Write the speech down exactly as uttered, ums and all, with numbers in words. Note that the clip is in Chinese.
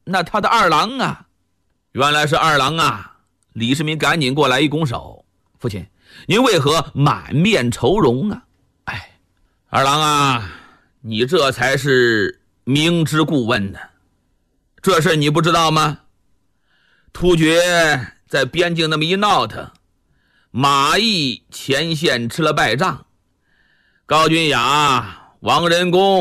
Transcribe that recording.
那他的二郎啊！原来是二郎啊！李世民赶紧过来一拱手，父亲，您为何满面愁容啊？哎，二郎啊，你这才是明知故问呢。这事你不知道吗？突厥在边境那么一闹腾，马邑前线吃了败仗，高君雅、王仁恭